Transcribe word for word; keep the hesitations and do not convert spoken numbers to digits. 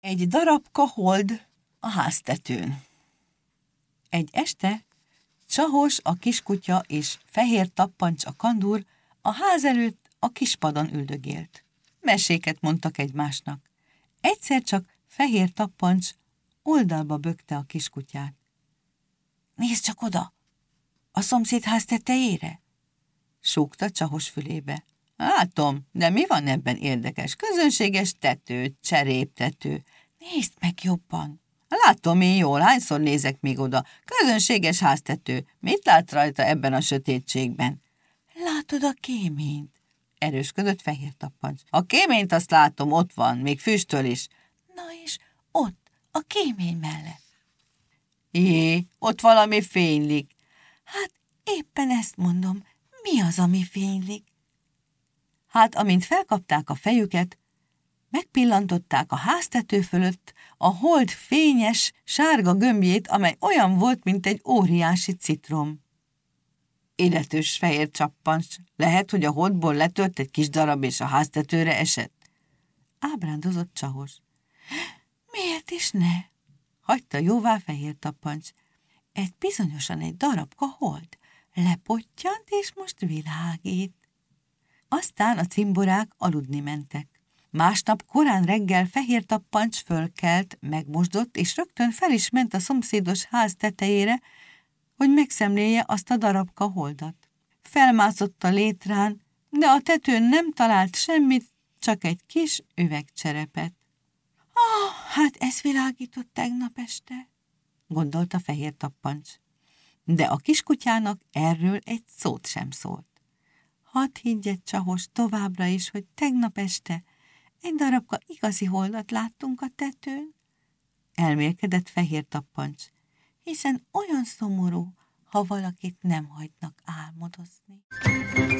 Egy darabka hold a háztetőn. Egy este Csahos, a kiskutya és Fehér Tappancs, a kandúr a ház előtt a kispadon üldögélt. Meséket mondtak egymásnak. Egyszer csak Fehér Tappancs oldalba bökte a kiskutyát. Nézd csak oda! A szomszéd ház tetejére? Súgta Csahos fülébe. Látom, de mi van ebben érdekes? Közönséges tető, cseréptető. Nézd meg jobban! Látom én jól, hányszor nézek még oda. Közönséges háztető. Mit lát rajta ebben a sötétségben? Látod a kéményt? Erősködött Fehér Tappancs. A kéményt azt látom, ott van, még füstöl is. Na és ott, a kémény mellett. Jé, ott valami fénylik. Hát éppen ezt mondom, mi az, ami fénylik? Hát, amint felkapták a fejüket, megpillantották a háztető fölött a hold fényes, sárga gömbjét, amely olyan volt, mint egy óriási citrom. Illetős Fehér Tappancs, lehet, hogy a holdból letört egy kis darab, és a háztetőre esett? Ábrándozott Csahos. Miért is ne? Hagyta jóvá Fehér Tappancs. Ez bizonyosan egy darabka hold. Lepottyant, és most világít. Aztán a cimborák aludni mentek. Másnap korán reggel Fehér Tappancs fölkelt, megmosdott, és rögtön fel is ment a szomszédos ház tetejére, hogy megszemlélje azt a darabka holdat. Felmászott a létrán, de a tetőn nem talált semmit, csak egy kis üvegcserepet. Ah, hát ez világított tegnap este, gondolta Fehér Tappancs. De a kiskutyának erről egy szót sem szólt. Hadd higgyed, Csahos, továbbra is, hogy tegnap este egy darabka igazi holdat láttunk a tetőn? Elmélkedett Fehér Tappancs, hiszen olyan szomorú, ha valakit nem hagynak álmodozni.